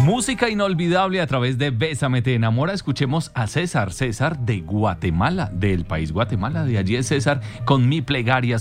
Música inolvidable a través de Bésame te enamora. Escuchemos a César de Guatemala, del país Guatemala. De allí es César con Mi plegaria.